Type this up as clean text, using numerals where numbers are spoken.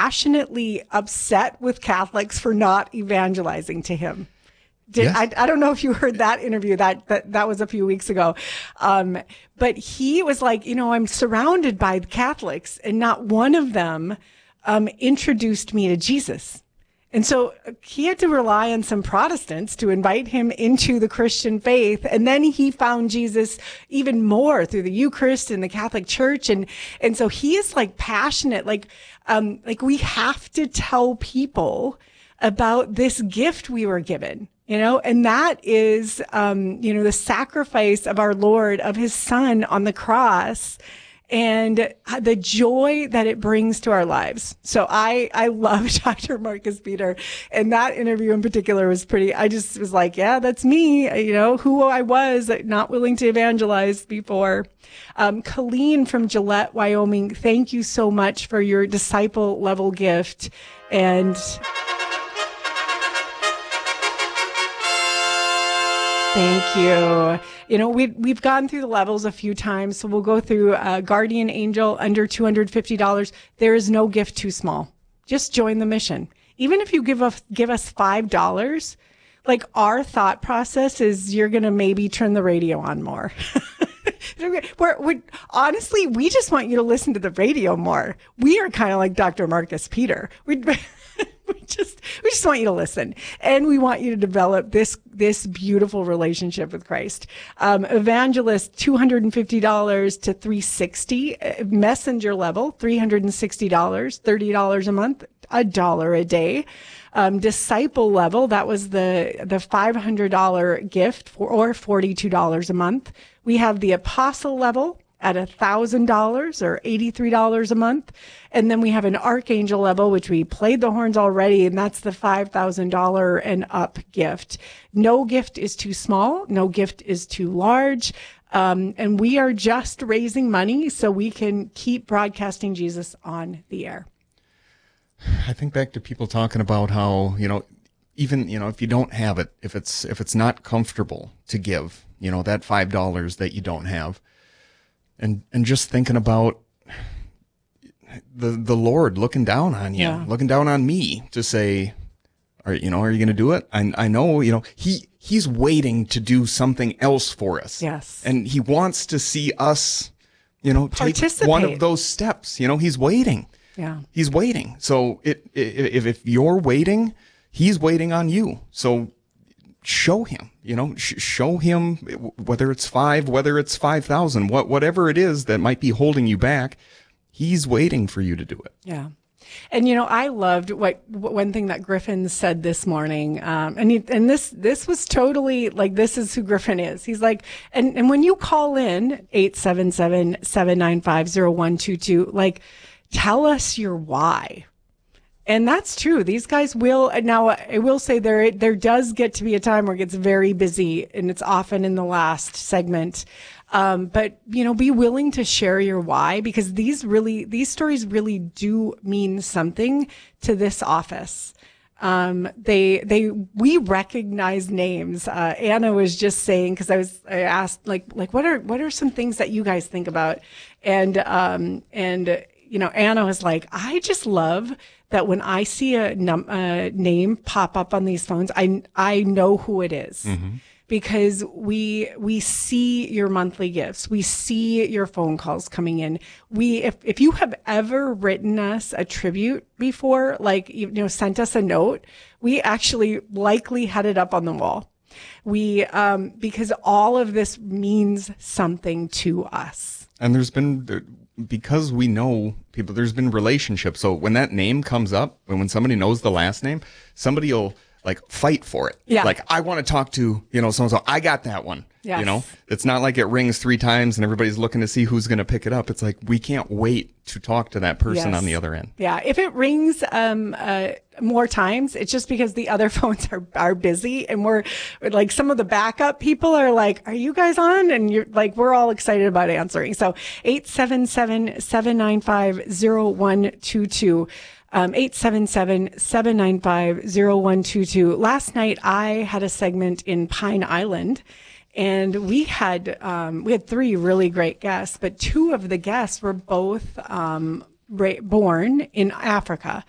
passionately upset with Catholics for not evangelizing to him. Yes. I don't know if you heard that interview. That was a few weeks ago. But he was like, I'm surrounded by Catholics and not one of them introduced me to Jesus. And so he had to rely on some Protestants to invite him into the Christian faith. And then he found Jesus even more through the Eucharist and the Catholic Church. And so he is like passionate, like we have to tell people about this gift we were given, and that is, the sacrifice of our Lord, of his son on the cross, and the joy that it brings to our lives. So I love Dr. Marcus Peter. And that interview in particular was I just was like, yeah, that's me, who I was not willing to evangelize before. Colleen from Gillette, Wyoming, thank you so much for your disciple level gift. And thank you. We've gone through the levels a few times, so we'll go through Guardian Angel under $250. There is no gift too small. Just join the mission. Even if you give us $5, like our thought process is you're going to maybe turn the radio on more. Honestly, we just want you to listen to the radio more. We are kind of like Dr. Marcus Peter. We just want you to listen, and we want you to develop this beautiful relationship with Christ. Evangelist, $250 to $360. Messenger level, $360, $30 a month, $1 a day. Disciple level, that was the $500 gift or $42 a month. We have the apostle level at $1,000 or $83 a month. And then we have an archangel level, which we played the horns already, and that's the $5,000 and up gift. No gift is too small. No gift is too large. And we are just raising money so we can keep broadcasting Jesus on the air. I think back to people talking about how, even, if you don't have it, if it's not comfortable to give, that $5 that you don't have, and just thinking about the Lord looking down on you, looking down on me to say, are you going to do it? I know, he's waiting to do something else for us. Yes. And he wants to see us, participate. Take one of those steps. He's waiting. Yeah. He's waiting. So if you're waiting, he's waiting on you. So show him, show him, whether it's 5, whether it's 5,000, whatever it is that might be holding you back, he's waiting for you to do it. Yeah. And, I loved one thing that Griffin said this morning. And this was totally like, this is who Griffin is. He's like, and when you call in 877-795-0122, like, tell us your why. And that's true. These guys will. Now, I will say there does get to be a time where it gets very busy, and it's often in the last segment. But, be willing to share your why, because these stories really do mean something to this office. We recognize names. Anna was just saying, cause I asked like, what are some things that you guys think about? And Anna was like, I just love that when I see a name pop up on these phones, I know who it is. Mm-hmm. Because we see your monthly gifts. We see your phone calls coming in. If you have ever written us a tribute before, like, sent us a note, we actually likely had it up on the wall. Because all of this means something to us. And because we know people, there's been relationships. So when that name comes up, when somebody knows the last name, somebody will fight for it. Yeah. Like, I want to talk to, so-and-so. I got that one. Yes. It's not like it rings 3 times and everybody's looking to see who's going to pick it up. It's like, we can't wait to talk to that person on the other end. Yeah. If it rings, more times, it's just because the other phones are busy, and we're like, some of the backup people are like, are you guys on? And you're like, we're all excited about answering. So 877-795-0122. 877-795-0122. Last night, I had a segment in Pine Island, and we had 3 really great guests, but 2 of the guests were both born in Africa.